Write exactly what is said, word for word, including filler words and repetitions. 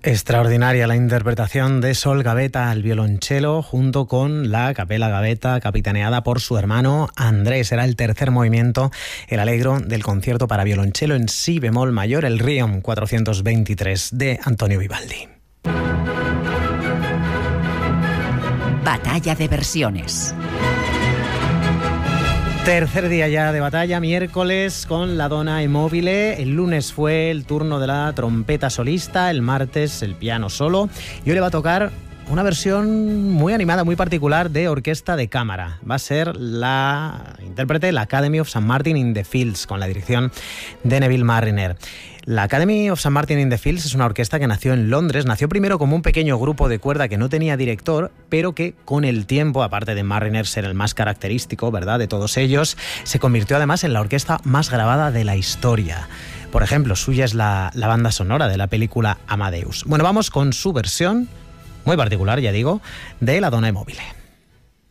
Extraordinaria la interpretación de Sol Gavetta al violonchelo junto con la Capella Gavetta capitaneada por su hermano Andrés. Era el tercer movimiento, el Allegro del concierto para violonchelo en si bemol mayor, el Requiem cuatrocientos veintitrés de Antonio Vivaldi. Batalla de versiones. Tercer día ya de batalla, miércoles con la Donna e Mobile. El lunes fue el turno de la trompeta solista, el martes el piano solo. Y hoy le va a tocar una versión muy animada, muy particular de orquesta de cámara. Va a ser la intérprete la Academy of Saint Martin in the Fields, con la dirección de Neville Marriner. La Academy of Saint Martin in the Fields es una orquesta que nació en Londres. Nació primero como un pequeño grupo de cuerda que no tenía director, pero que con el tiempo, aparte de Marriner ser el más característico, ¿verdad?, de todos ellos, se convirtió además en la orquesta más grabada de la historia. Por ejemplo, suya es la, la banda sonora de la película Amadeus. Bueno, vamos con su versión, muy particular, ya digo, de la Donna e Mobile.